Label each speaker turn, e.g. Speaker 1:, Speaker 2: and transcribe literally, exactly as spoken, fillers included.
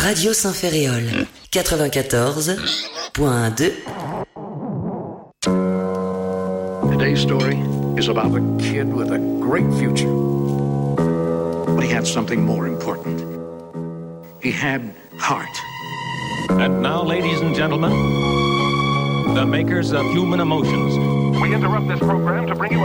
Speaker 1: Radio Saint-Ferréol, quatre-vingt-quatorze point deux.
Speaker 2: Today's story is about a kid with a great future. But he had something more important. He had heart.
Speaker 3: And now, ladies and gentlemen, the makers of Human Emotions.
Speaker 4: We interrupt this program to bring you